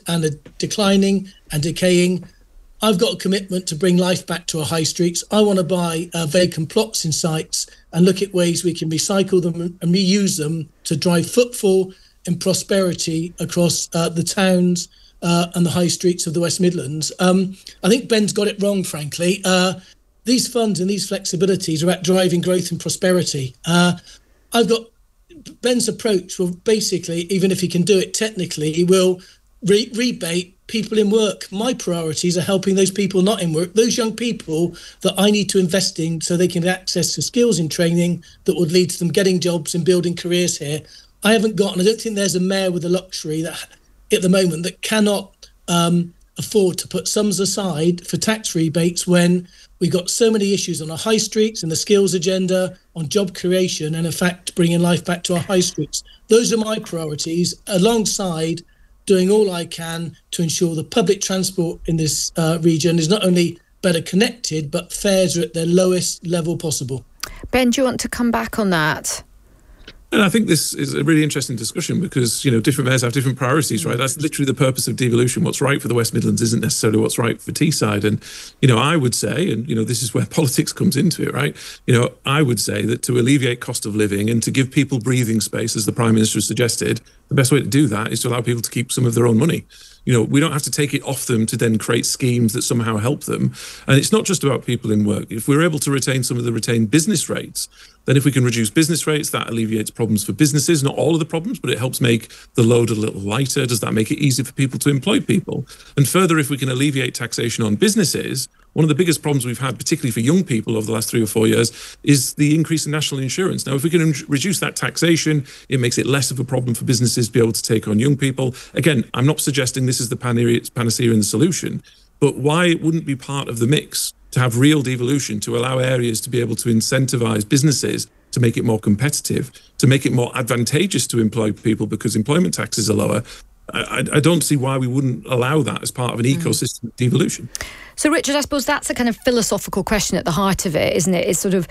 and are declining and decaying. I've got a commitment to bring life back to our high streets. I want to buy vacant plots in sites and look at ways we can recycle them and reuse them to drive footfall and prosperity across the towns and the high streets of the West Midlands. I think Ben's got it wrong, frankly. These funds and these flexibilities are about driving growth and prosperity. I've got Ben's approach will basically, even if he can do it technically, he will rebate people in work. My priorities are helping those people not in work, those young people that I need to invest in so they can have access to skills and training that would lead to them getting jobs and building careers here. I haven't got, and I don't think there's a mayor with the luxury that at the moment that cannot afford to put sums aside for tax rebates when we've got so many issues on our high streets and the skills agenda, on job creation, and in fact bringing life back to our high streets. Those are my priorities, alongside doing all I can to ensure the public transport in this region is not only better connected, but fares are at their lowest level possible. Ben, do you want to come back on that? And I think this is a really interesting discussion because, you know, different mayors have different priorities, right? That's literally the purpose of devolution. What's right for the West Midlands isn't necessarily what's right for Teesside. And, you know, I would say, and, you know, this is where politics comes into it, right? You know, I would say that to alleviate cost of living and to give people breathing space, as the Prime Minister has suggested, the best way to do that is to allow people to keep some of their own money. You know, we don't have to take it off them to then create schemes that somehow help them. And it's not just about people in work. If we're able to retain some of the retained business rates, then if we can reduce business rates, that alleviates problems for businesses. Not all of the problems, but it helps make the load a little lighter. Does that make it easier for people to employ people? And further, if we can alleviate taxation on businesses, one of the biggest problems we've had, particularly for young people over the last 3 or 4 years, is the increase in national insurance. Now, if we can reduce that taxation, it makes it less of a problem for businesses to be able to take on young people. Again, I'm not suggesting this is the panacea and the solution, but why it wouldn't be part of the mix to have real devolution, to allow areas to be able to incentivize businesses to make it more competitive, to make it more advantageous to employ people because employment taxes are lower. I don't see why we wouldn't allow that as part of an ecosystem of devolution. So, Richard, I suppose that's a kind of philosophical question at the heart of it, isn't it? It's sort of,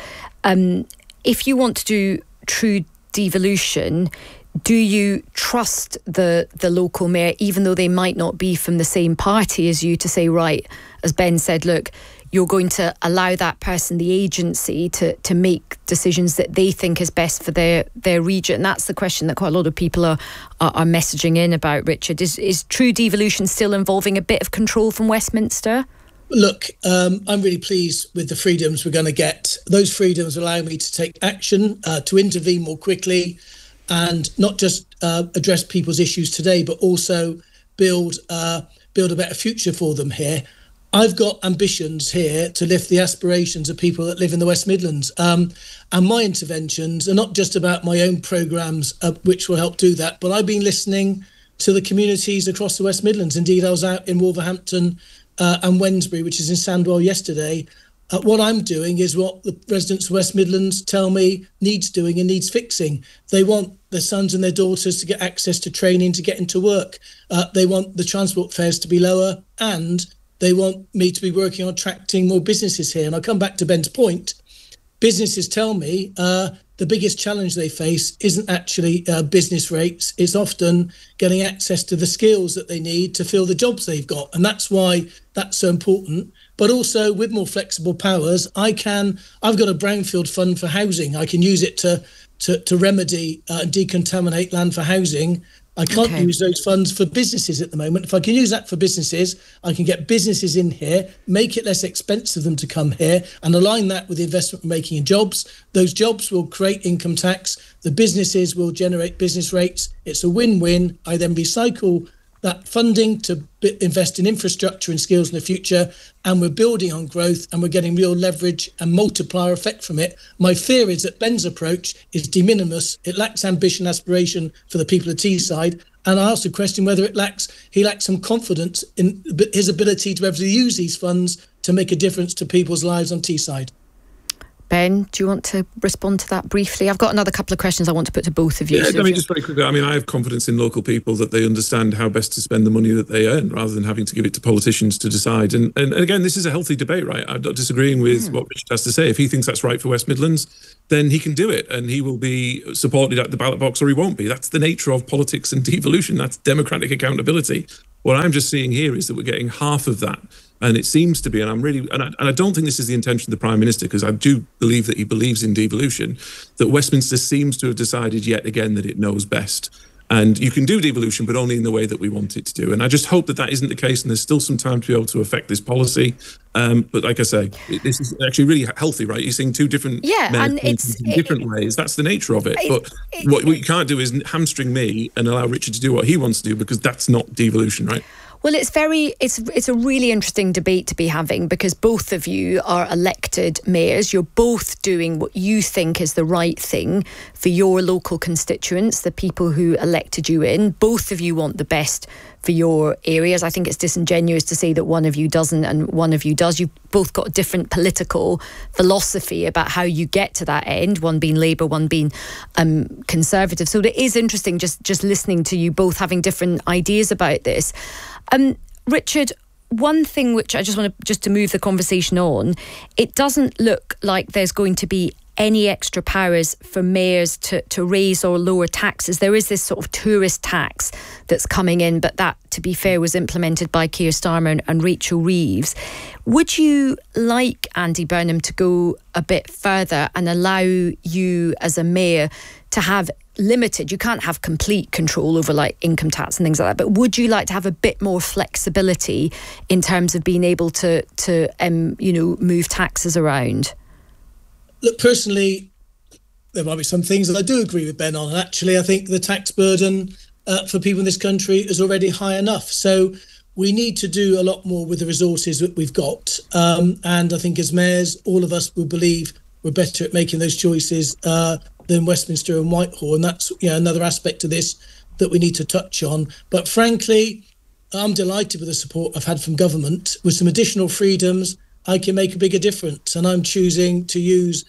if you want to do true devolution, do you trust the local mayor, even though they might not be from the same party as you, to say, right, as Ben said, look, you're going to allow that person the agency to make decisions that they think is best for their region? That's the question that quite a lot of people are messaging in about, Richard. Is true devolution still involving a bit of control from Westminster? Look, I'm really pleased with the freedoms we're going to get. Those freedoms allow me to take action, to intervene more quickly, and not just address people's issues today, but also build a better future for them here. I've got ambitions here to lift the aspirations of people that live in the West Midlands. And my interventions are not just about my own programmes, which will help do that, but I've been listening to the communities across the West Midlands. Indeed, I was out in Wolverhampton and Wednesbury, which is in Sandwell, yesterday. What I'm doing is what the residents of West Midlands tell me needs doing and needs fixing. They want their sons and their daughters to get access to training to get into work. They want the transport fares to be lower, and they want me to be working on attracting more businesses here. And I'll come back to Ben's point. Businesses tell me the biggest challenge they face isn't actually business rates. It's often getting access to the skills that they need to fill the jobs they've got. And that's why that's so important. But also, with more flexible powers, I've got a brownfield fund for housing. I can use it to remedy and decontaminate land for housing. I can't use those funds for businesses at the moment. If I can use that for businesses, I can get businesses in here, make it less expensive for them to come here, and align that with the investment we're making in jobs. Those jobs will create income tax. The businesses will generate business rates. It's a win-win. I then recycle that funding to invest in infrastructure and skills in the future, and we're building on growth, and we're getting real leverage and multiplier effect from it. My fear is that Ben's approach is de minimis. It lacks ambition, aspiration for the people of Teesside, and I ask the question whether he lacks some confidence in his ability to be able to use these funds to make a difference to people's lives on Teesside. Ben, do you want to respond to that briefly? I've got another couple of questions I want to put to both of you. Yeah, just very quickly. I have confidence in local people that they understand how best to spend the money that they earn rather than having to give it to politicians to decide. And again, this is a healthy debate, right? I'm not disagreeing with what Richard has to say. If he thinks that's right for West Midlands, then he can do it, and he will be supported at the ballot box, or he won't be. That's the nature of politics and devolution. That's democratic accountability. What I'm just seeing here is that we're getting half of that. And it seems to be, and I don't think this is the intention of the Prime Minister, because I do believe that he believes in devolution, that Westminster seems to have decided yet again that it knows best. And you can do devolution, but only in the way that we want it to do. And I just hope that that isn't the case, and there's still some time to be able to affect this policy. But like I say, this is actually really healthy, right? You're seeing two different and it's in different ways. That's the nature of it. But what you can't do is hamstring me and allow Richard to do what he wants to do, because that's not devolution, right? Well, it's a really interesting debate to be having, because both of you are elected mayors. You're both doing what you think is the right thing for your local constituents, the people who elected you in. Both of you want the best for your areas. I think it's disingenuous to say that one of you doesn't and one of you does. You've both got a different political philosophy about how you get to that end, one being Labour, one being Conservative. So it is interesting just listening to you both having different ideas about this. Richard, one thing which I just want to move the conversation on, it doesn't look like there's going to be any extra powers for mayors to raise or lower taxes. There is this sort of tourist tax that's coming in, but that, to be fair, was implemented by Keir Starmer and Rachel Reeves. Would you like Andy Burnham to go a bit further and allow you as a mayor to have limited, you can't have complete control over like income tax and things like that, but would you like to have a bit more flexibility in terms of being able to move taxes around? Look, personally, there might be some things that I do agree with Ben on. And actually, I think the tax burden for people in this country is already high enough. So we need to do a lot more with the resources that we've got. And I think as mayors, all of us will believe we're better at making those choices than Westminster and Whitehall. And that's another aspect of this that we need to touch on. But frankly, I'm delighted with the support I've had from government. With some additional freedoms, I can make a bigger difference. And I'm choosing to use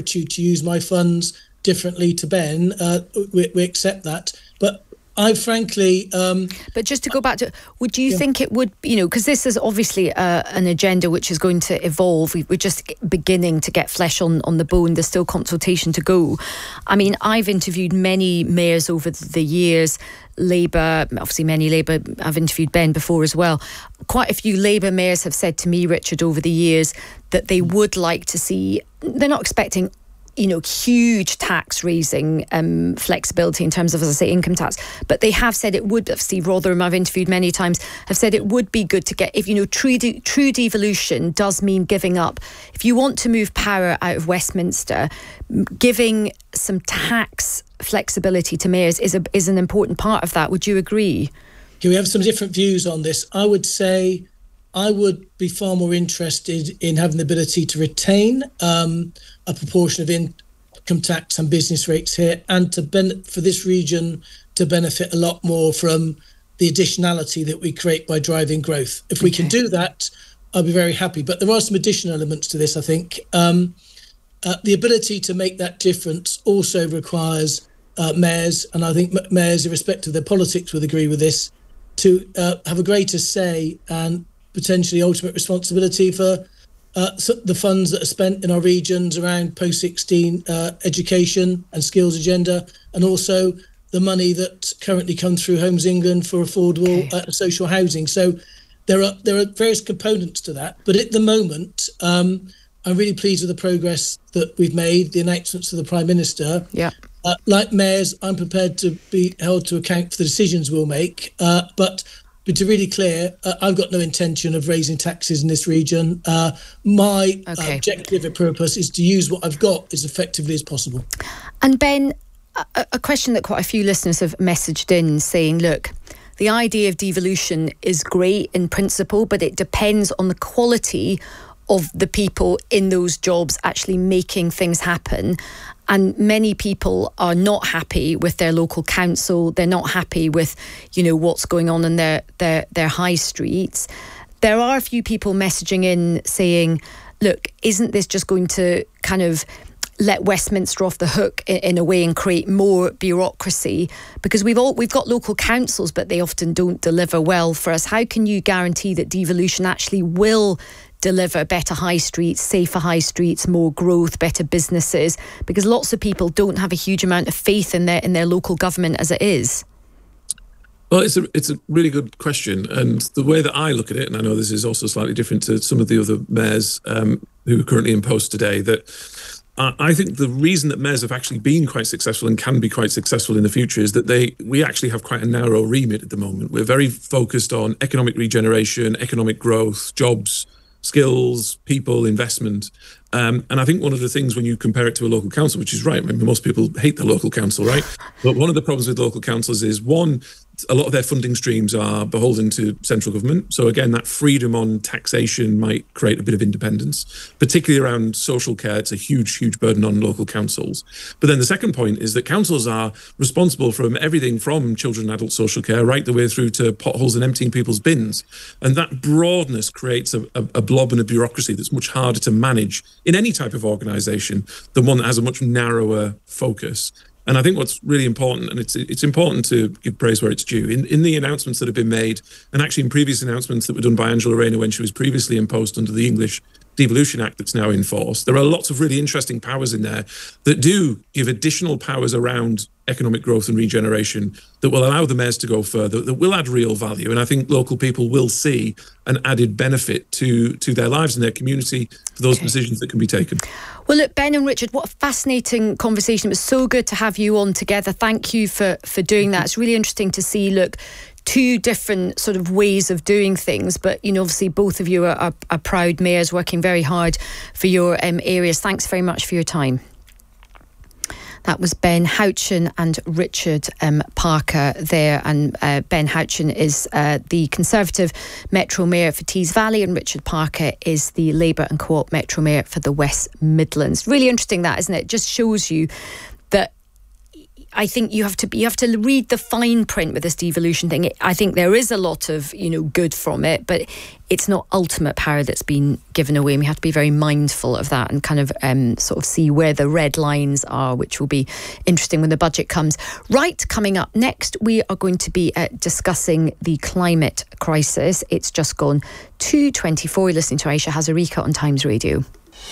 my funds differently to Ben. We accept that. But I frankly... but just to go back to, would you think it would, because this is obviously an agenda which is going to evolve. We're just beginning to get flesh on the bone. There's still consultation to go. I mean, I've interviewed many mayors over the years. Labour, obviously many Labour, I've interviewed Ben before as well. Quite a few Labour mayors have said to me, Richard, over the years that they would like to see, they're not expecting huge tax raising flexibility in terms of, as I say, income tax. But they have said it would, Steve Rotherham, I've interviewed many times, have said it would be good to get, if true devolution does mean giving up. If you want to move power out of Westminster, giving some tax flexibility to mayors is an important part of that. Would you agree? Okay, we have some different views on this. I would say I would be far more interested in having the ability to retain a proportion of income tax and business rates here, and for this region to benefit a lot more from the additionality that we create by driving growth. If we can do that, I'll be very happy. But there are some additional elements to this, I think. The ability to make that difference also requires mayors, and I think mayors, irrespective of their politics, would agree with this, to have a greater say and potentially ultimate responsibility for the funds that are spent in our regions around post-16 education and skills agenda, and also the money that currently comes through Homes England for affordable social housing. So there are various components to that. But at the moment, I'm really pleased with the progress that we've made, the announcements of the Prime Minister. Yeah. Like mayors, I'm prepared to be held to account for the decisions we'll make. But to be really clear, I've got no intention of raising taxes in this region. My objective and purpose is to use what I've got as effectively as possible. And Ben, a question that quite a few listeners have messaged in saying, look, the idea of devolution is great in principle, but it depends on the quality of the people in those jobs actually making things happen. And many people are not happy with their local council. They're not happy with, what's going on in their high streets. There are a few people messaging in saying look, isn't this just going to kind of let Westminster off the hook in a way and create more bureaucracy? Because we've got local councils, but they often don't deliver well for us. How can you guarantee that devolution actually will deliver better high streets, safer high streets, more growth, better businesses? Because lots of people don't have a huge amount of faith in their local government as it is. Well, it's a really good question, and the way that I look at it, and I know this is also slightly different to some of the other mayors who are currently in post today, that I think the reason that mayors have actually been quite successful and can be quite successful in the future is that we actually have quite a narrow remit at the moment. We're very focused on economic regeneration, economic growth, jobs, skills, people, investment. And I think one of the things when you compare it to a local council, which is right, I mean, most people hate the local council, right? But one of the problems with local councils is, one, a lot of their funding streams are beholden to central government. So again, that freedom on taxation might create a bit of independence, particularly around social care. It's a huge, huge burden on local councils. But then the second point is that councils are responsible for everything from children and adult social care right the way through to potholes and emptying people's bins. And that broadness creates a blob and a bureaucracy that's much harder to manage in any type of organisation than one that has a much narrower focus. And I think what's really important, and it's important to give praise where it's due, in the announcements that have been made, and actually in previous announcements that were done by Angela Rayner when she was previously in post under the English Devolution Act that's now in force, there are lots of really interesting powers in there that do give additional powers around economic growth and regeneration that will allow the mayors to go further, that will add real value. And I think local people will see an added benefit to their lives and their community for those decisions that can be taken. Well, look, Ben and Richard, what a fascinating conversation. It was so good to have you on together. Thank you for doing that. It's really interesting to see, look, two different sort of ways of doing things, but obviously both of you are proud mayors working very hard for your areas. Thanks very much for your time. That was Ben Houchen and Richard Parker there. And Ben Houchen is the Conservative Metro Mayor for Tees Valley, and Richard Parker is the Labour and Co-op Metro Mayor for the West Midlands. Really interesting, that, isn't it? It just shows you that I think you have to read the fine print with this devolution thing. I think there is a lot of good from it, but it's not ultimate power that's been given away, and we have to be very mindful of that and kind of sort of see where the red lines are, which will be interesting when the budget comes. Right, coming up next, we are going to be discussing the climate crisis. It's just gone 2:24. You're listening to Aisha Hazarika on Times Radio.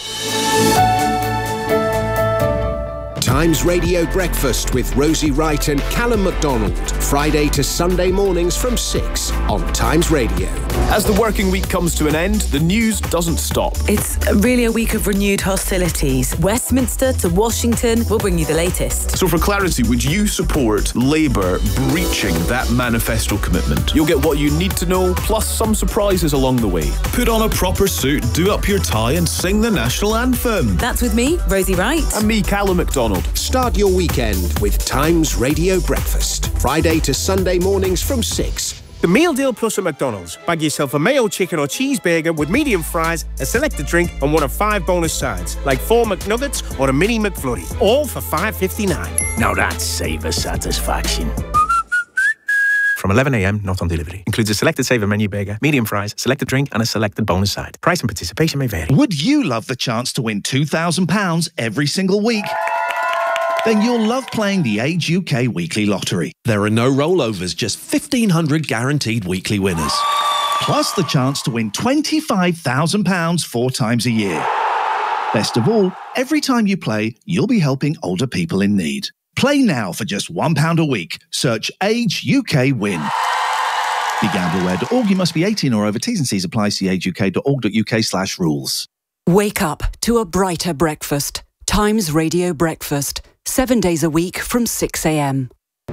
Times Radio Breakfast with Rosie Wright and Callum MacDonald. Friday to Sunday mornings from 6 on Times Radio. As the working week comes to an end, the news doesn't stop. It's really a week of renewed hostilities. Westminster to Washington, we'll bring you the latest. So for clarity, would you support Labour breaching that manifesto commitment? You'll get what you need to know, plus some surprises along the way. Put on a proper suit, do up your tie and sing the national anthem. That's with me, Rosie Wright. And me, Callum MacDonald. Start your weekend with Times Radio Breakfast. Friday to Sunday mornings from 6. The Meal Deal Plus at McDonald's. Bag yourself a mayo chicken or cheeseburger with medium fries, a selected drink and one of 5 bonus sides, like 4 McNuggets or a mini McFlurry. All for $5.59. Now that's saver satisfaction. From 11 a.m, not on delivery. Includes a selected saver menu burger, medium fries, selected drink and a selected bonus side. Price and participation may vary. Would you love the chance to win £2,000 every single week? Then you'll love playing the Age UK Weekly Lottery. There are no rollovers, just 1,500 guaranteed weekly winners. Plus the chance to win £25,000 4 times a year. Best of all, every time you play, you'll be helping older people in need. Play now for just £1 a week. Search Age UK Win. BeGambleAware.org. You must be 18 or over. T's and C's apply. See ageuk.org.uk/rules. Wake up to a brighter breakfast. Times Radio Breakfast. 7 days a week from 6 a.m.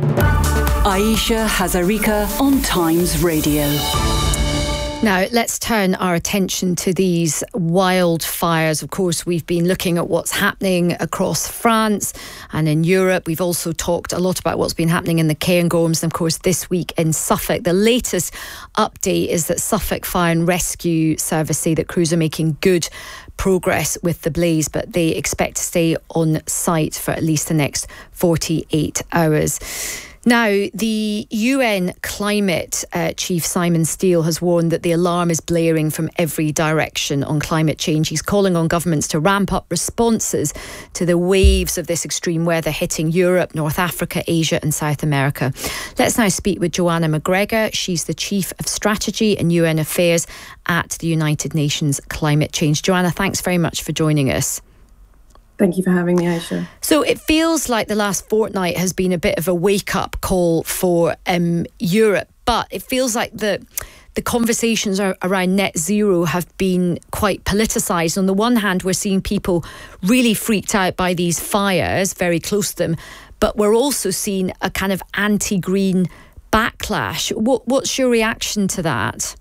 Aisha Hazarika on Times Radio. Now, let's turn our attention to these wildfires. Of course, we've been looking at what's happening across France and in Europe. We've also talked a lot about what's been happening in the Cairngorms and, of course, this week in Suffolk. The latest update is that Suffolk Fire and Rescue Service say that crews are making good progress with the blaze, but they expect to stay on site for at least the next 48 hours. Now, the UN climate chief Simon Steele has warned that the alarm is blaring from every direction on climate change. He's calling on governments to ramp up responses to the waves of this extreme weather hitting Europe, North Africa, Asia and South America. Let's now speak with Joanna McGregor. She's the Chief of Strategy and UN Affairs at the United Nations Climate Change. Joanna, thanks very much for joining us. Thank you for having me, Aisha. So it feels like the last fortnight has been a bit of a wake-up call for Europe, but it feels like the conversations around net zero have been quite politicised. On the one hand, we're seeing people really freaked out by these fires very close to them, but we're also seeing a kind of anti-green backlash. What's your reaction to that?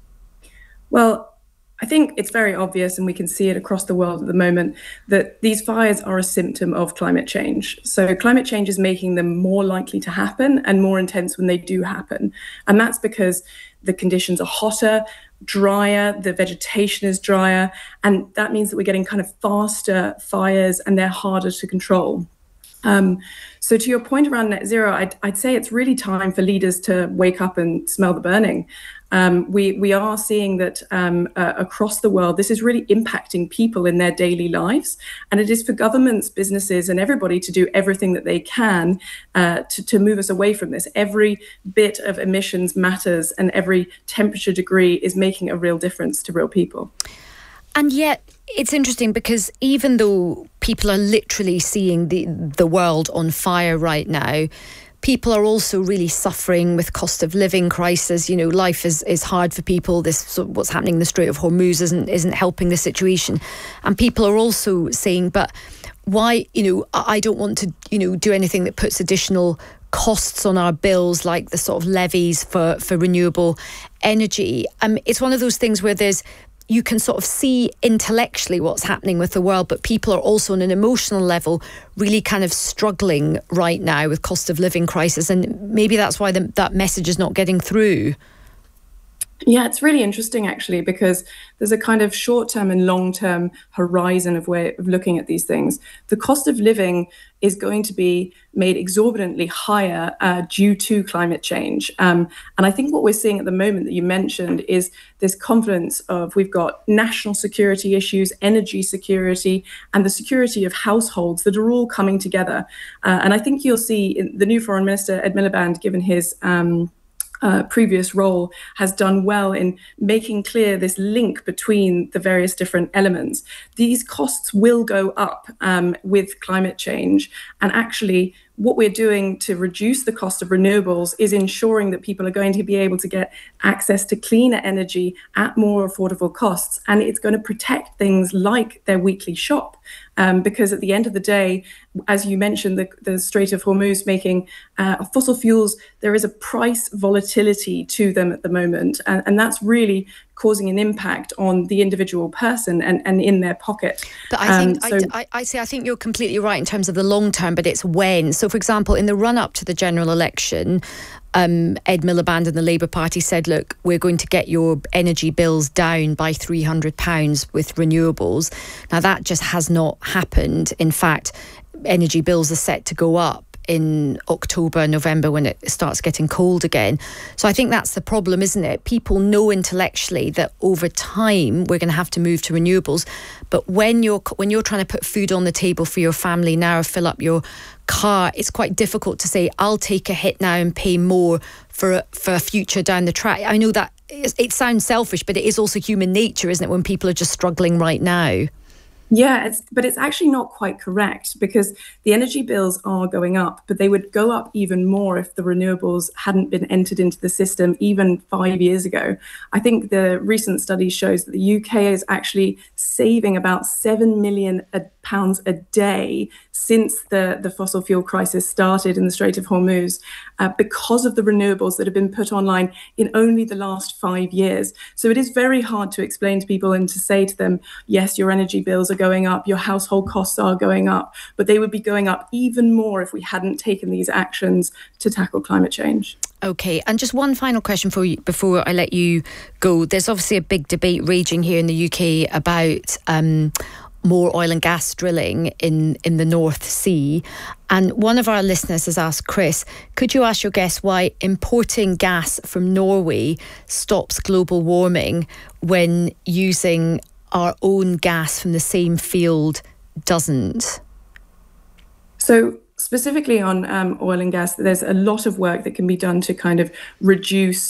Well, I think it's very obvious, and we can see it across the world at the moment, that these fires are a symptom of climate change. So climate change is making them more likely to happen and more intense when they do happen. And that's because the conditions are hotter, drier, the vegetation is drier, and that means that we're getting kind of faster fires and they're harder to control. So to your point around net zero, I'd say it's really time for leaders to wake up and smell the burning. We are seeing that across the world, this is really impacting people in their daily lives. And it is for governments, businesses, and everybody to do everything that they can to move us away from this. Every bit of emissions matters, and every temperature degree is making a real difference to real people. And yet, it's interesting because even though people are literally seeing the world on fire right now, people are also really suffering with cost of living crisis. You know, life is hard for people. What's happening in the Strait of Hormuz isn't helping the situation. And people are also saying, but why, I don't want to, do anything that puts additional costs on our bills, like the sort of levies for renewable energy. It's one of those things where you can sort of see intellectually what's happening with the world, but people are also on an emotional level really kind of struggling right now with cost of living crisis. And maybe that's why that message is not getting through. Yeah, it's really interesting, actually, because there's a kind of short-term and long-term horizon of way of looking at these things. The cost of living is going to be made exorbitantly higher due to climate change. And I think what we're seeing at the moment that you mentioned is this confluence of we've got national security issues, energy security, and the security of households that are all coming together. And I think you'll see the new Foreign Minister, Ed Miliband, given his previous role, has done well in making clear this link between the various different elements. These costs will go up with climate change, and actually what we're doing to reduce the cost of renewables is ensuring that people are going to be able to get access to cleaner energy at more affordable costs. And it's going to protect things like their weekly shop. Because at the end of the day, as you mentioned, the Strait of Hormuz making fossil fuels, there is a price volatility to them at the moment. And that's really causing an impact on the individual person and in their pocket. But I think you're completely right in terms of the long term, but it's when. So, for example, in the run-up to the general election, Ed Miliband and the Labour Party said, look, we're going to get your energy bills down by £300 with renewables. Now, that just has not happened. In fact, energy bills are set to go up in October, November, when it starts getting cold again. So I think that's the problem, isn't it? People know intellectually that over time we're going to have to move to renewables. But when you're trying to put food on the table for your family now or fill up your car, it's quite difficult to say, I'll take a hit now and pay more for a future down the track. I know that it sounds selfish, but it is also human nature, isn't it, when people are just struggling right now? Yeah, but it's actually not quite correct, because the energy bills are going up, but they would go up even more if the renewables hadn't been entered into the system even 5 years ago. I think the recent study shows that the UK is actually saving about £7 million a day since the fossil fuel crisis started in the Strait of Hormuz because of the renewables that have been put online in only the last 5 years. So it is very hard to explain to people and to say to them, yes, your energy bills are going up, your household costs are going up, but they would be going up even more if we hadn't taken these actions to tackle climate change. Okay, and just one final question for you before I let you go. There's obviously a big debate raging here in the UK about more oil and gas drilling in the North Sea. And one of our listeners has asked, Chris, could you ask your guest why importing gas from Norway stops global warming when using our own gas from the same field doesn't? So specifically on oil and gas, there's a lot of work that can be done to kind of reduce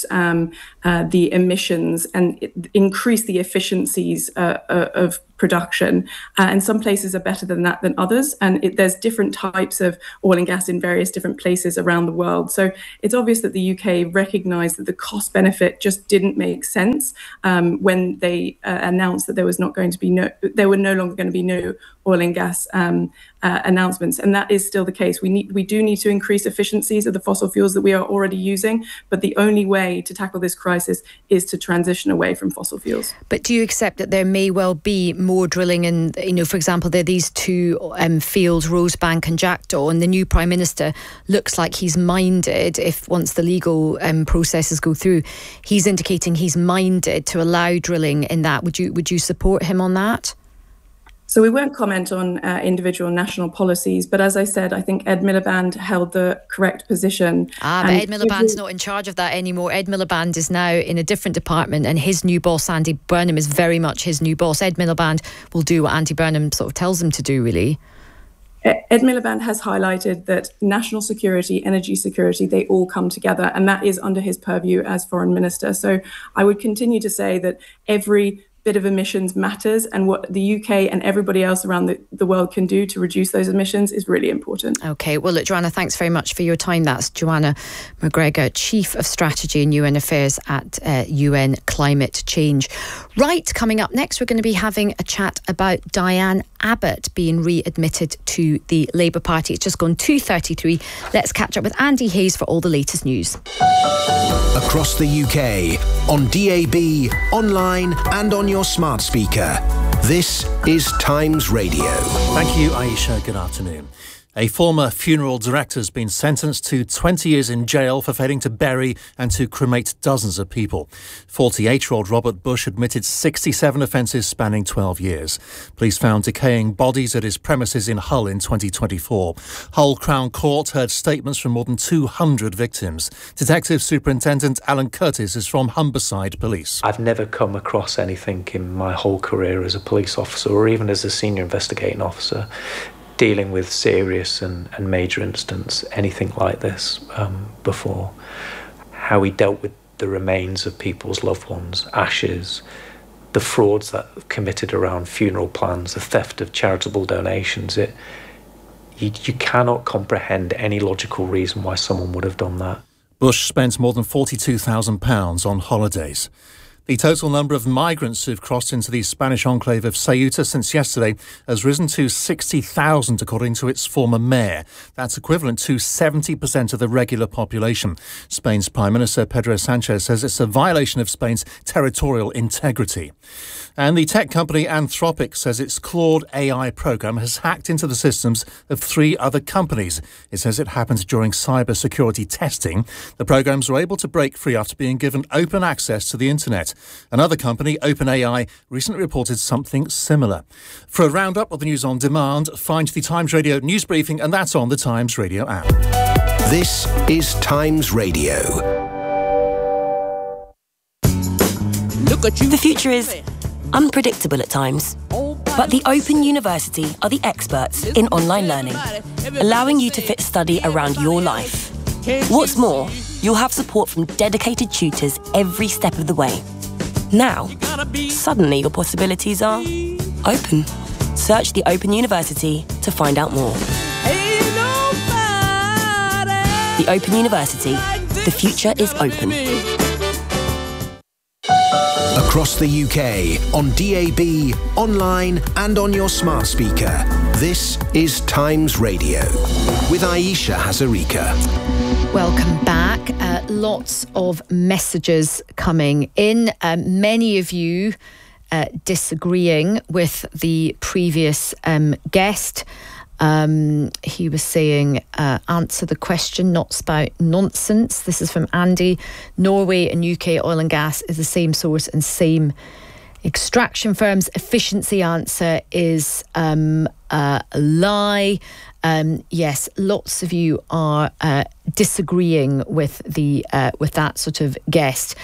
the emissions and increase the efficiencies of production. And some places are better than that than others. And there's different types of oil and gas in various different places around the world. So it's obvious that the UK recognised that the cost benefit just didn't make sense when they announced that there were no longer going to be no oil and gas announcements. And that is still the case. We do need to increase efficiencies of the fossil fuels that we are already using. But the only way to tackle this crisis is to transition away from fossil fuels. But do you accept that there may well be more drilling in, for example, there are these two fields, Rosebank and Jackdaw, and the new Prime Minister looks like he's minded, if once the legal processes go through, he's indicating he's minded to allow drilling in that. Would you support him on that? So we won't comment on individual national policies, but as I said, I think Ed Miliband held the correct position. But Ed Miliband's not in charge of that anymore. Ed Miliband is now in a different department, and his new boss, Andy Burnham, is very much his new boss. Ed Miliband will do what Andy Burnham sort of tells him to do, really. Ed Miliband has highlighted that national security, energy security, they all come together, and that is under his purview as foreign minister. So I would continue to say that every bit of emissions matters, and what the UK and everybody else around the world can do to reduce those emissions is really important. OK, well, look, Joanna, thanks very much for your time. That's Joanna McGregor, Chief of Strategy and UN Affairs at UN Climate Change. Right, coming up next, we're going to be having a chat about Diane Abbott being readmitted to the Labour Party. It's just gone 2:33. Let's catch up with Andy Hayes for all the latest news. Across the UK, on DAB, online and on your smart speaker. This is Times Radio. Thank you, Aisha. Good afternoon. A former funeral director has been sentenced to 20 years in jail for failing to bury and to cremate dozens of people. 48-year-old Robert Bush admitted 67 offences spanning 12 years. Police found decaying bodies at his premises in Hull in 2024. Hull Crown Court heard statements from more than 200 victims. Detective Superintendent Alan Curtis is from Humberside Police. I've never come across anything in my whole career as a police officer or even as a senior investigating officer dealing with serious and major incidents, anything like this before. How he dealt with the remains of people's loved ones, ashes, the frauds that committed around funeral plans, the theft of charitable donations. You cannot comprehend any logical reason why someone would have done that. Bush spent more than £42,000 on holidays. The total number of migrants who've crossed into the Spanish enclave of Ceuta since yesterday has risen to 60,000, according to its former mayor. That's equivalent to 70% of the regular population. Spain's Prime Minister Pedro Sanchez says it's a violation of Spain's territorial integrity. And the tech company Anthropic says its Claude AI program has hacked into the systems of 3 other companies. It says it happened during cybersecurity testing. The programs were able to break free after being given open access to the internet. Another company, OpenAI, recently reported something similar. For a roundup of the news on demand, find the Times Radio news briefing, and that's on the Times Radio app. This is Times Radio. Look at you. The future is unpredictable at times, but the Open University are the experts in online learning, allowing you to fit study around your life. What's more, you'll have support from dedicated tutors every step of the way. Now, suddenly your possibilities are open. Search the Open University to find out more. The Open University. The future is open. Across the UK, on DAB, online and on your smart speaker. This is Times Radio with Aisha Hazarika. Welcome back. Lots of messages coming in. Many of you disagreeing with the previous guest. He was saying, answer the question, not spout nonsense. This is from Andy. Norway and UK oil and gas is the same source and same extraction firms. Efficiency answer is a lie. Yes, lots of you are disagreeing with that sort of guest.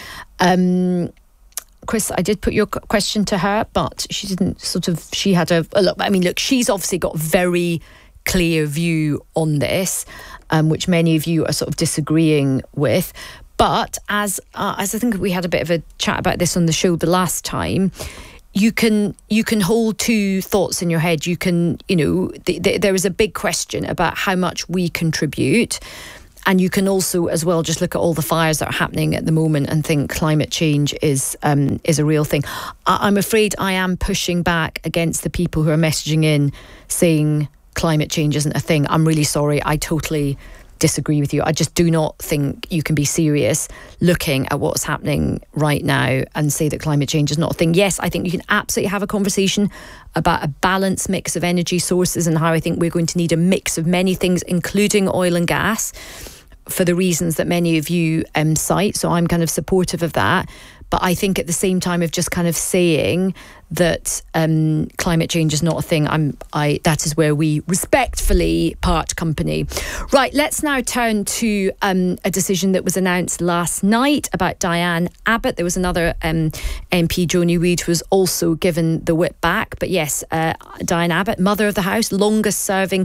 Chris, I did put your question to her, but she didn't she had a look. I mean, look, she's obviously got a very clear view on this, which many of you are sort of disagreeing with. But as I think we had a bit of a chat about this on the show the last time, you can hold two thoughts in your head. You can, there is a big question about how much we contribute. And you can also, as well, just look at all the fires that are happening at the moment and think climate change is a real thing. I'm afraid I am pushing back against the people who are messaging in saying climate change isn't a thing. I'm really sorry. I totally disagree with you. I just do not think you can be serious looking at what's happening right now and say that climate change is not a thing. Yes, I think you can absolutely have a conversation about a balanced mix of energy sources and how I think we're going to need a mix of many things, including oil and gas, for the reasons that many of you cite. So I'm kind of supportive of that. But I think at the same time of just kind of saying that climate change is not a thing, that is where we respectfully part company. Right, let's now turn to a decision that was announced last night about Diane Abbott. There was another MP, Joni Reid, who was also given the whip back. But yes, Diane Abbott, Mother of the House, longest serving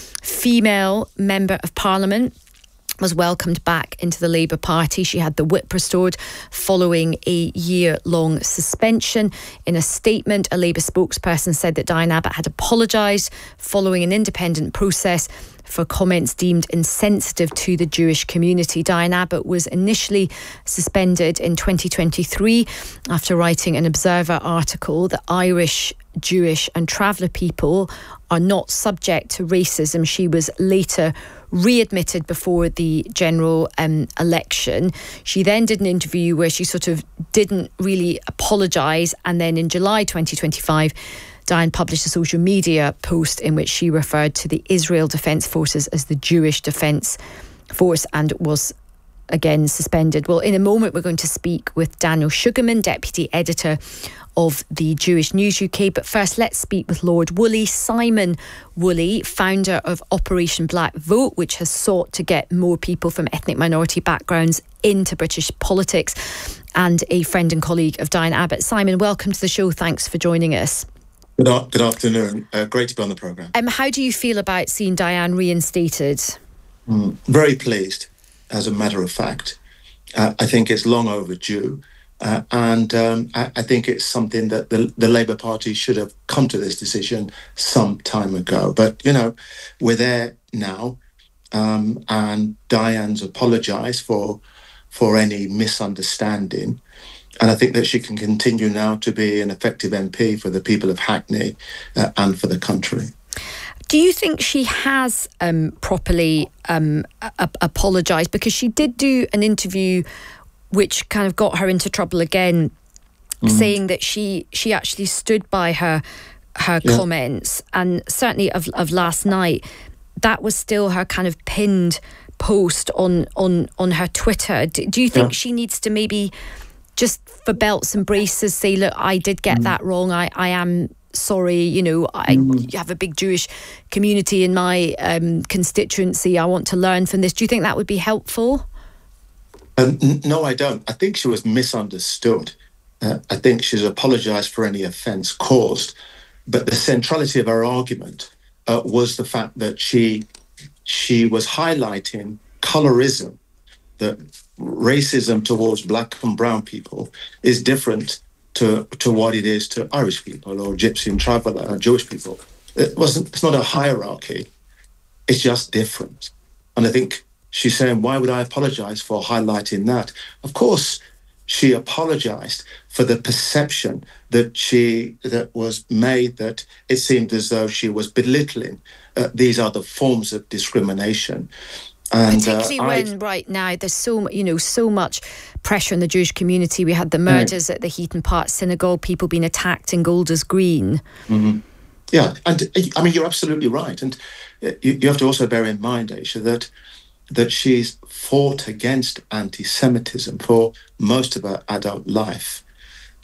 female member of Parliament, was welcomed back into the Labour Party. She had the whip restored following a year-long suspension. In a statement, a Labour spokesperson said that Diane Abbott had apologised following an independent process for comments deemed insensitive to the Jewish community. Diane Abbott was initially suspended in 2023 after writing an Observer article that Irish, Jewish and traveller people are not subject to racism. She was later readmitted before the general election. She then did an interview where she sort of didn't really apologise, and then in July 2025 Diane published a social media post in which she referred to the Israel Defence Forces as the Jewish Defence Force and was again suspended. Well, in a moment we're going to speak with Daniel Sugarman, Deputy Editor of the Jewish News UK. But first, let's speak with Lord Woolley. Simon Woolley, founder of Operation Black Vote, which has sought to get more people from ethnic minority backgrounds into British politics, and a friend and colleague of Diane Abbott. Simon, welcome to the show. Thanks for joining us. Good afternoon. Great to be on the programme. How do you feel about seeing Diane reinstated? Very pleased, as a matter of fact. I think it's long overdue. And I think it's something that the Labour Party should have come to this decision some time ago. But, we're there now. And Diane's apologised for any misunderstanding. And I think that she can continue now to be an effective MP for the people of Hackney and for the country. Do you think she has properly apologised? Because she did do an interview which kind of got her into trouble again, saying that she actually stood by her comments. And certainly of last night, that was still her kind of pinned post on her Twitter. Do you think she needs to maybe just for belts and braces say, look, I did get that wrong. I am sorry. I have a big Jewish community in my constituency. I want to learn from this. Do you think that would be helpful? No, I don't. I think she was misunderstood. I think she's apologised for any offence caused. But the centrality of her argument was the fact that she was highlighting colorism, that racism towards black and brown people is different to what it is to Irish people or Gypsy and traveller or Jewish people. It's not a hierarchy. It's just different. And I think she's saying, why would I apologise for highlighting that? Of course, she apologised for the perception that was made, that it seemed as though she was belittling these other forms of discrimination. And, particularly when right now there's so much pressure in the Jewish community. We had the murders at the Heaton Park Synagogue, people being attacked in Golders Green. Mm-hmm. Yeah, and I mean, you're absolutely right. And you have to also bear in mind, Aisha, that she's fought against anti-Semitism for most of her adult life.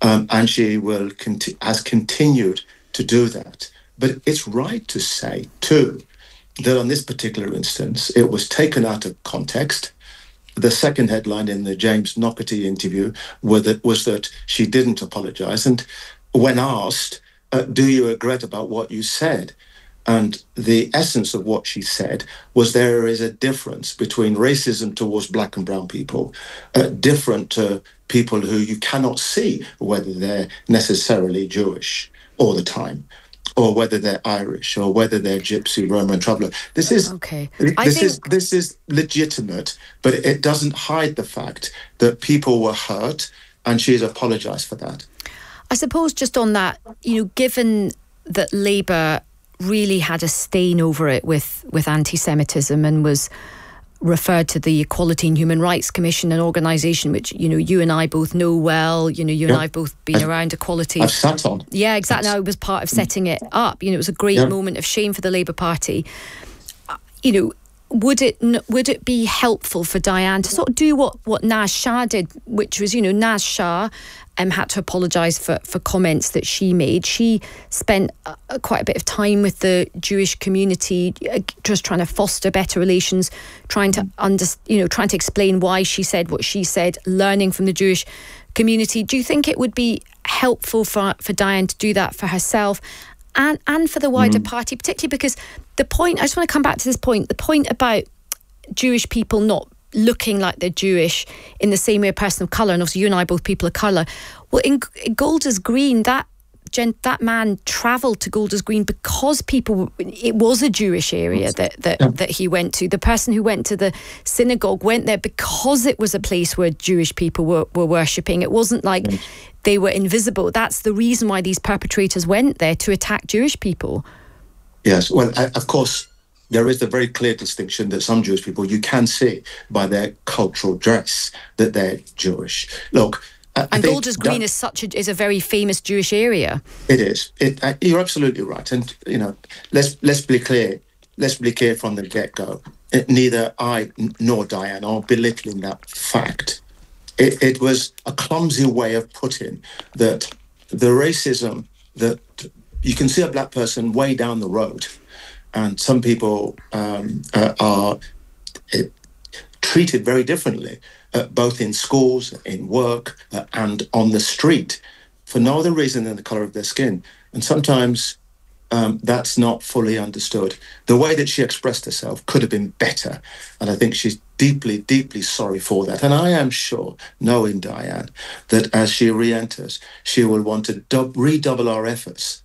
and she has continued to do that. But it's right to say, too, that on this particular instance, it was taken out of context. The second headline in the James Nocherty interview was that she didn't apologise. And when asked, do you regret about what you said? And the essence of what she said was there is a difference between racism towards black and brown people, different to people who you cannot see whether they're necessarily Jewish all the time, or whether they're Irish, or whether they're Gypsy, Roma, and Traveller. This is this is legitimate, but it doesn't hide the fact that people were hurt, and she's apologised for that. I suppose just on that, given that Labour really had a stain over it with anti-Semitism and was referred to the Equality and Human Rights Commission, an organisation which, you and I both know well, you and I have both been around equality. I've sat on. Yeah, exactly. I was part of setting it up. It was a great moment of shame for the Labour Party. Would it be helpful for Dianne to sort of do what Naz Shah did, which was, Naz Shah had to apologise for comments that she made. She spent quite a bit of time with the Jewish community, just trying to foster better relations, trying to trying to explain why she said what she said, learning from the Jewish community. Do you think it would be helpful for Dianne to do that for herself and for the wider party, particularly because the point, I just want to come back to this point, the point about Jewish people not looking like they're Jewish in the same way a person of colour, and obviously you and I both people of colour. Well, in Golders Green, that man travelled to Golders Green because it was a Jewish area that he went to. The person who went to the synagogue went there because it was a place where Jewish people were worshipping. It wasn't like they were invisible. That's the reason why these perpetrators went there, to attack Jewish people. Yes, well, of course, there is the very clear distinction that some Jewish people, you can see by their cultural dress that they're Jewish. Look, and Golders Green is a very famous Jewish area. It is. You're absolutely right. And let's be clear. Let's be clear from the get-go. Neither I nor Dianne are belittling that fact. It was a clumsy way of putting that the racism that you can see a black person way down the road, and some people are treated very differently, both in schools, in work, and on the street, for no other reason than the colour of their skin. And sometimes that's not fully understood. The way that she expressed herself could have been better, and I think she's deeply, deeply sorry for that. And I am sure, knowing Dianne, that as she re-enters, she will want to redouble her efforts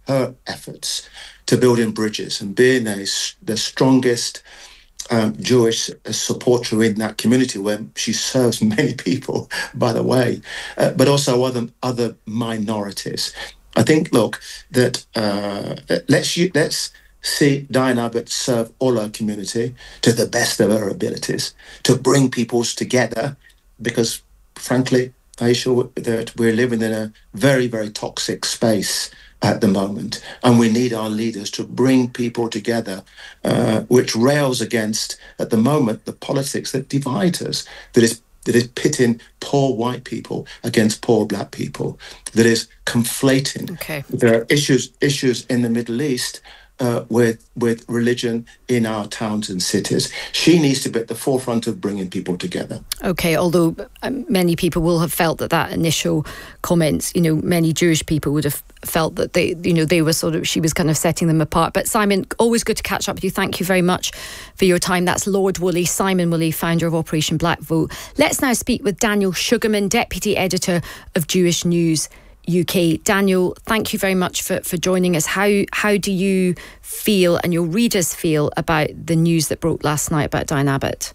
to building bridges and being the strongest Jewish supporter in that community, where she serves many people, by the way, but also other minorities. I think, look, that let's see Dianne Abbott serve all our community to the best of her abilities, to bring peoples together, because, frankly, Aisha, that we're living in a very, very toxic space at the moment, and we need our leaders to bring people together, which rails against, at the moment, the politics that divide us, that is pitting poor white people against poor black people, that is conflating. Okay. There are issues in the Middle East with religion in our towns and cities. She needs to be at the forefront of bringing people together. Okay, although many people will have felt that initial comments, many Jewish people would have felt that they were she was kind of setting them apart. But Simon, always good to catch up with you. Thank you very much for your time. That's Lord Woolley, Simon Woolley, founder of Operation Black Vote. Let's now speak with Daniel Sugarman, Deputy Editor of Jewish News UK. Daniel, thank you very much for joining us. How do you feel and your readers feel about the news that broke last night about Dianne Abbott?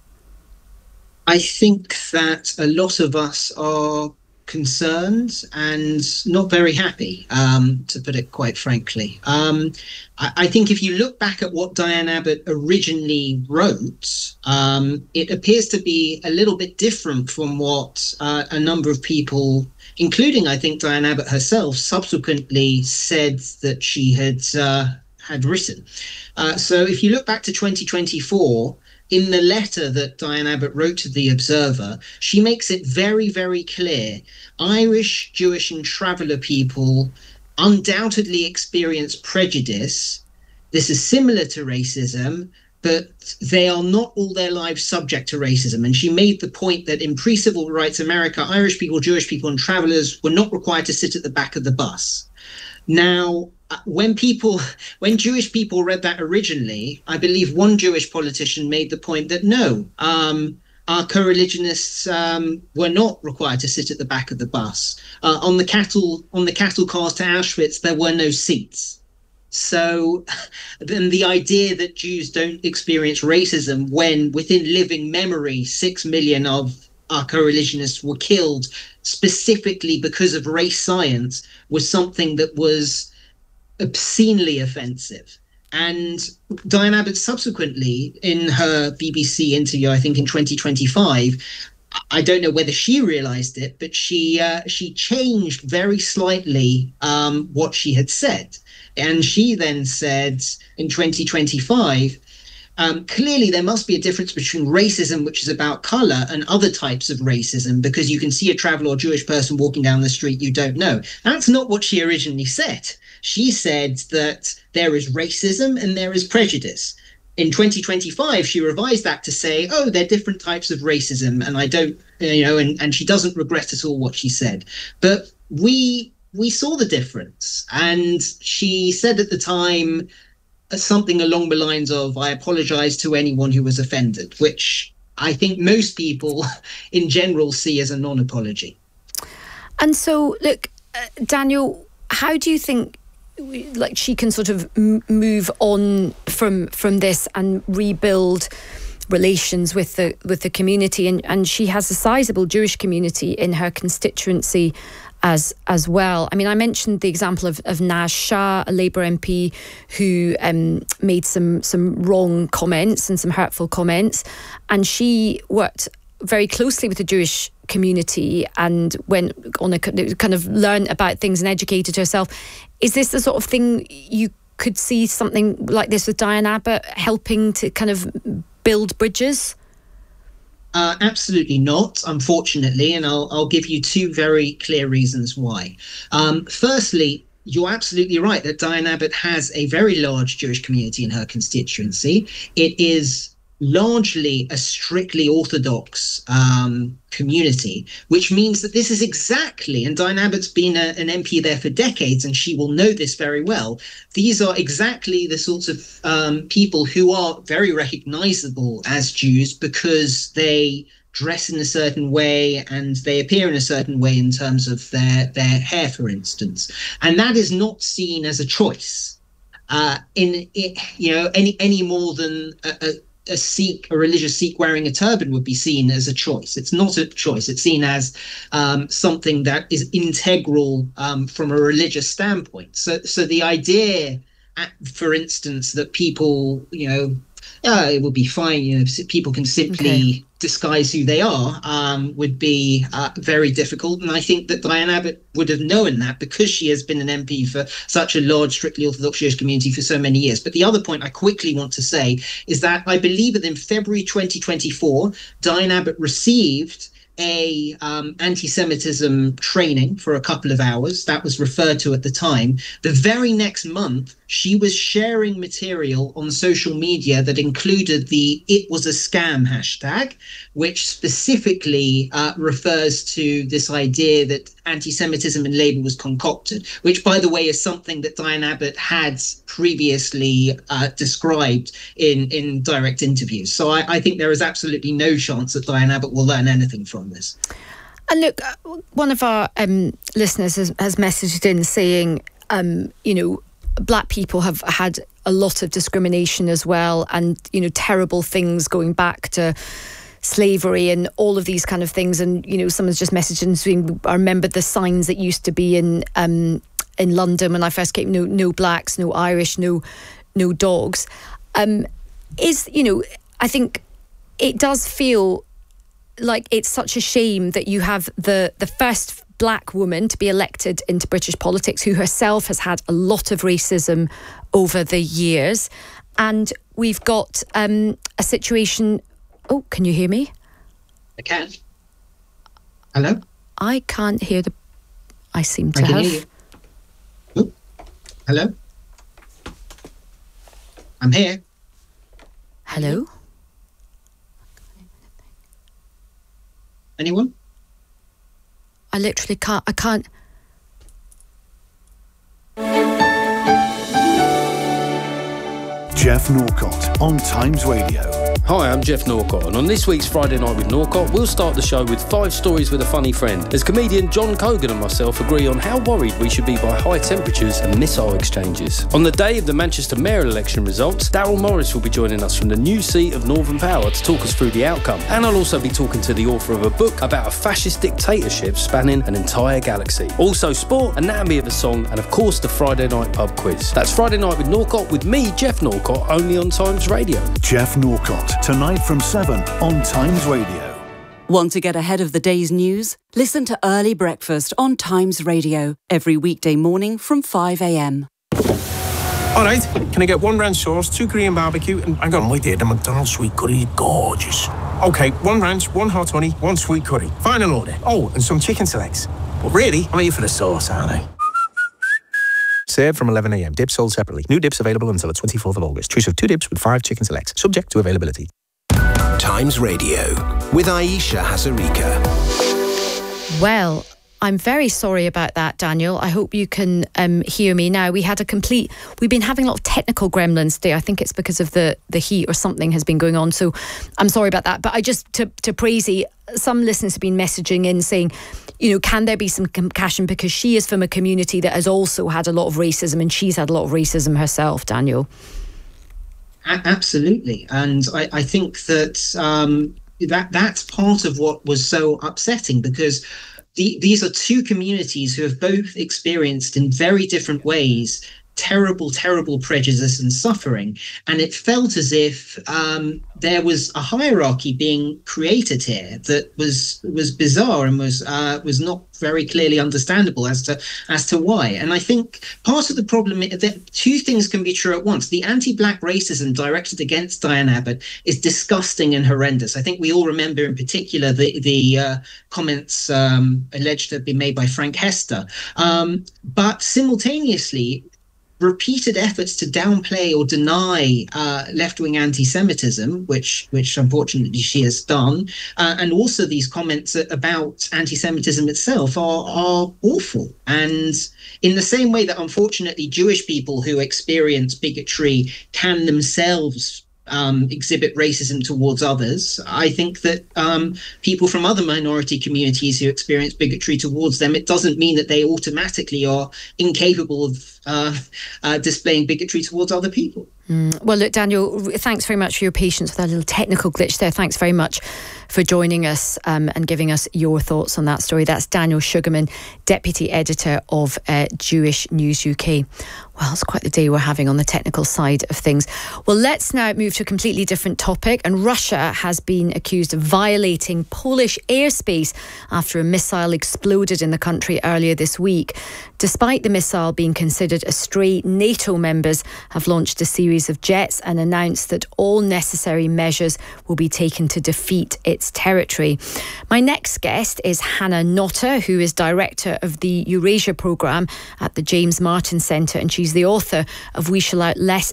I think that a lot of us are concerned and not very happy, to put it quite frankly. I think if you look back at what Dianne Abbott originally wrote, it appears to be a little bit different from what a number of people, including, I think, Dianne Abbott herself, subsequently said that she had written. So if you look back to 2024, in the letter that Diane Abbott wrote to The Observer, she makes it very, very clear. Irish, Jewish and traveller people undoubtedly experience prejudice. This is similar to racism, but they are not all their lives subject to racism. And she made the point that in pre-civil rights America, Irish people, Jewish people and travellers were not required to sit at the back of the bus. Now, when Jewish people read that originally, I believe one Jewish politician made the point that no, our co-religionists were not required to sit at the back of the bus. On the cattle cars to Auschwitz, there were no seats. So then the idea that Jews don't experience racism when within living memory 6 million of our co-religionists were killed specifically because of race science was something that was obscenely offensive. And Diane Abbott subsequently, in her BBC interview, I think in 2025, I don't know whether she realised it, but she changed very slightly what she had said. And she then said in 2025, clearly there must be a difference between racism, which is about colour, and other types of racism, because you can see a traveller or Jewish person walking down the street you don't know. That's not what she originally said. She said that there is racism and there is prejudice. In 2025, she revised that to say, oh, there are different types of racism, and I don't, and she doesn't regret at all what she said. But we saw the difference. And she said at the time something along the lines of, I apologize to anyone who was offended, which I think most people in general see as a non-apology. And so, look, Daniel, how do you think she can sort of move on from this and rebuild relations with the community? And she has a sizable Jewish community in her constituency as well. I mean, I mentioned the example of Naz Shah, a Labour MP who made some wrong comments and some hurtful comments, and she worked very closely with the Jewish community and went on a kind of learn about things and educated herself. Is this the sort of thing you could see something like this with Diane Abbott helping to kind of build bridges? Absolutely not, unfortunately, and I'll give you two very clear reasons why. Firstly, you're absolutely right that Diane Abbott has a very large Jewish community in her constituency. It is largely a strictly Orthodox community, which means that this is exactly, and Diane Abbott's been an MP there for decades, and she will know this very well, these are exactly the sorts of people who are very recognisable as Jews because they dress in a certain way and they appear in a certain way in terms of their hair, for instance. And that is not seen as a choice any more than a religious Sikh wearing a turban would be seen as a choice. It's not a choice. It's seen as something that is integral from a religious standpoint. So the idea, for instance, that people, it will be fine, people can simply disguise who they are, would be very difficult. And I think that Diane Abbott would have known that because she has been an MP for such a large, strictly Orthodox Jewish community for so many years. But the other point I quickly want to say is that I believe that in February 2024, Diane Abbott received a anti-Semitism training for a couple of hours. That was referred to at the time. The very next month, she was sharing material on social media that included the "it was a scam" hashtag, which specifically refers to this idea that anti-Semitism in Labour was concocted, which, by the way, is something that Diane Abbott had previously described in direct interviews. So I think there is absolutely no chance that Diane Abbott will learn anything from this. And look, one of our listeners has messaged in saying, Black people have had a lot of discrimination as well, and, terrible things going back to slavery and all of these kind of things. And, someone's just messaged in saying, I remember the signs that used to be in London when I first came, no blacks, no Irish, no dogs. I think it does feel like it's such a shame that you have the first Black woman to be elected into British politics who herself has had a lot of racism over the years. And we've got a situation Oh, can you hear me? I can. Hello? I can't hear the... I seem to I can have... hear you. Ooh. Hello? I'm here. Hello? Anyone? I literally can't... I can't... Jeff Norcott on Times Radio. Hi, I'm Jeff Norcott, and on this week's Friday Night with Norcott, we'll start the show with 5 stories with a funny friend, as comedian John Cogan and myself agree on how worried we should be by high temperatures and missile exchanges. On the day of the Manchester mayor election results, Daryl Morris will be joining us from the new seat of Northern Power to talk us through the outcome, and I'll also be talking to the author of a book about a fascist dictatorship spanning an entire galaxy. Also sport, anatomy of a song, and of course the Friday Night pub quiz. That's Friday Night with Norcott with me, Jeff Norcott, only on Times Radio. Jeff Norcott, tonight from 7 on Times Radio. Want to get ahead of the day's news? Listen to Early Breakfast on Times Radio every weekday morning from 5 a.m. All right, can I get 1 ranch sauce, 2 Korean barbecue, and hang on, wait there, the McDonald's sweet curry is gorgeous. Okay, 1 ranch, 1 hot honey, 1 sweet curry. Final order. Oh, and some chicken selects. But really, I'm here for the sauce, aren't I? Served from 11 a.m. Dips sold separately. New dips available until the 24th of August. Choose of 2 dips with 5 chicken selects. Subject to availability. Times Radio with Aisha Hazarika. Well, I'm very sorry about that, Daniel. I hope you can hear me now. We've been having a lot of technical gremlins today. I think it's because of the heat or something has been going on. So I'm sorry about that. But I just, to Praisey, some listeners have been messaging in saying, can there be some compassion, because she is from a community that has also had a lot of racism, and she's had a lot of racism herself, Daniel. Absolutely. And I think that that's part of what was so upsetting, because these are 2 communities who have both experienced in very different ways terrible prejudice and suffering, and it felt as if there was a hierarchy being created here that was bizarre and was not very clearly understandable as to why. And I think part of the problem is that 2 things can be true at once. The anti-black racism directed against Diane Abbott is disgusting and horrendous. I think we all remember in particular the comments alleged to have been made by Frank Hester, but simultaneously repeated efforts to downplay or deny left-wing anti-Semitism, which unfortunately she has done, and also these comments about anti-Semitism itself are awful. And in the same way that unfortunately Jewish people who experience bigotry can themselves exhibit racism towards others, I think that people from other minority communities who experience bigotry towards them, it doesn't mean that they automatically are incapable of displaying bigotry towards other people. Well, look, Daniel, thanks very much for your patience with that little technical glitch there. Thanks very much for joining us and giving us your thoughts on that story. That's Daniel Sugarman, Deputy Editor of Jewish News UK. Well, it's quite the day we're having on the technical side of things. Well, let's now move to a completely different topic. And Russia has been accused of violating Polish airspace after a missile exploded in the country earlier this week. Despite the missile being considered a stray, NATO members have launched a series of jets and announced that all necessary measures will be taken to defeat its territory. My next guest is Hannah Notter, who is Director of the Eurasia Programme at the James Martin Centre, and she's the author of We Shall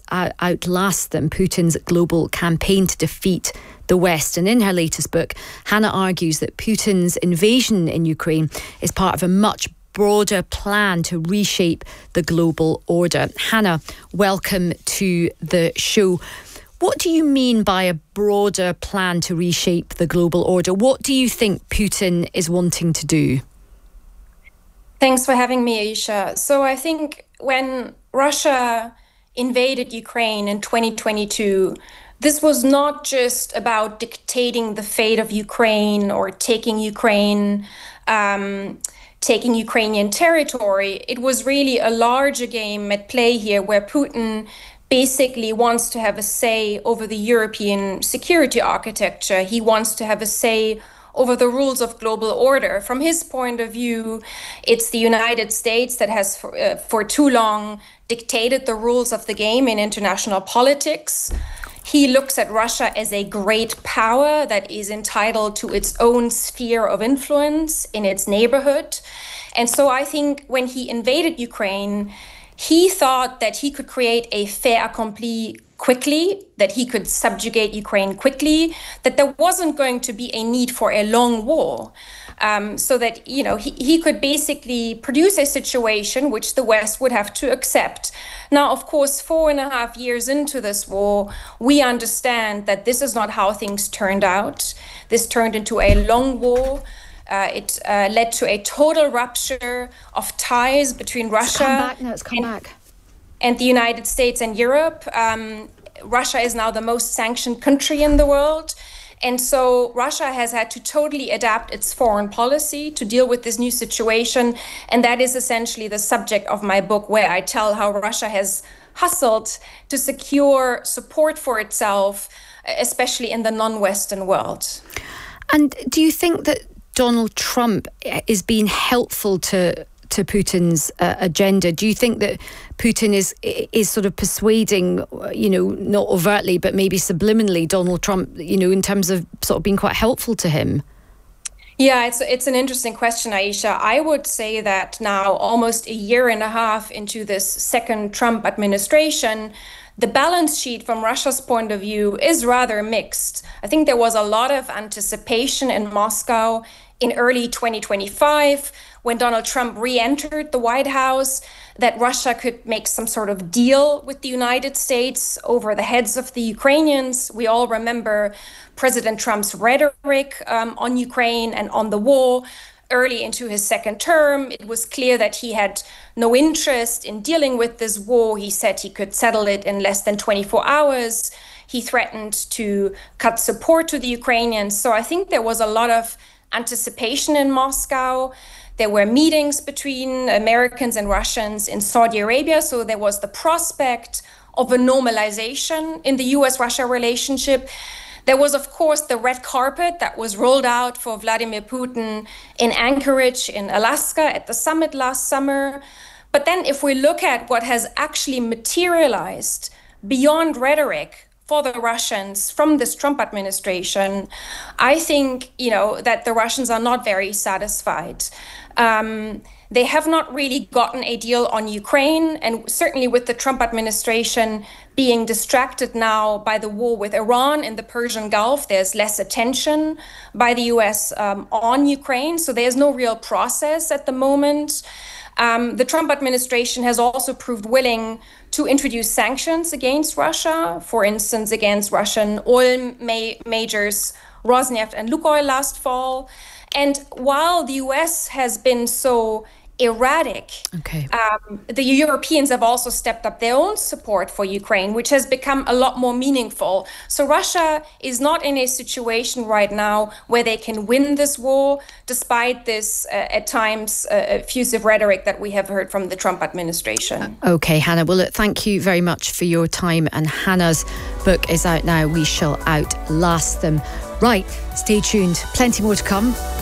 Outlast Them, Putin's global campaign to defeat the West. And in her latest book, Hannah argues that Putin's invasion in Ukraine is part of a much broader plan to reshape the global order. Hannah, welcome to the show. What do you mean by a broader plan to reshape the global order? What do you think Putin is wanting to do? Thanks for having me, Aisha. So I think when Russia invaded Ukraine in 2022, this was not just about dictating the fate of Ukraine or taking Ukrainian territory. It was really a larger game at play here, where Putin basically wants to have a say over the European security architecture. He wants to have a say over the rules of global order. From his point of view, it's the United States that has for too long dictated the rules of the game in international politics. He looks at Russia as a great power that is entitled to its own sphere of influence in its neighborhood. And so I think when he invaded Ukraine, he thought that he could create a fait accompli quickly, that he could subjugate Ukraine quickly, that there wasn't going to be a need for a long war. So that, he could basically produce a situation which the West would have to accept. Now, of course, 4.5 years into this war, we understand that this is not how things turned out. This turned into a long war. It led to a total rupture of ties between Russia and the United States and Europe. Russia is now the most sanctioned country in the world. And so Russia has had to totally adapt its foreign policy to deal with this new situation. And that is essentially the subject of my book, where I tell how Russia has hustled to secure support for itself, especially in the non-Western world. And do you think that Donald Trump is being helpful to Putin's agenda? Do you think that Putin is sort of persuading, not overtly, but maybe subliminally, Donald Trump, in terms of sort of being quite helpful to him? Yeah, it's an interesting question, Aisha. I would say that now, almost a year and a half into this second Trump administration, the balance sheet from Russia's point of view is rather mixed. I think there was a lot of anticipation in Moscow in early 2025, when Donald Trump re-entered the White House, that Russia could make some sort of deal with the United States over the heads of the Ukrainians. We all remember President Trump's rhetoric on Ukraine and on the war. Early into his second term, it was clear that he had no interest in dealing with this war. He said he could settle it in less than 24 hours. He threatened to cut support to the Ukrainians. So I think there was a lot of anticipation in Moscow. There were meetings between Americans and Russians in Saudi Arabia, so there was the prospect of a normalization in the US-Russia relationship. There was, of course, the red carpet that was rolled out for Vladimir Putin in Anchorage in Alaska at the summit last summer. But then if we look at what has actually materialized beyond rhetoric for the Russians from this Trump administration, I think, that the Russians are not very satisfied. They have not really gotten a deal on Ukraine, and certainly with the Trump administration being distracted now by the war with Iran in the Persian Gulf, there's less attention by the US on Ukraine, so there's no real process at the moment. The Trump administration has also proved willing to introduce sanctions against Russia, for instance, against Russian oil majors Rosneft and Lukoil last fall. And while the US has been so erratic, the Europeans have also stepped up their own support for Ukraine, which has become a lot more meaningful. So Russia is not in a situation right now where they can win this war, despite this, at times, effusive rhetoric that we have heard from the Trump administration. Okay, Hannah. Well, look, thank you very much for your time. And Hannah's book is out now, We Shall Outlast Them. Right, stay tuned. Plenty more to come.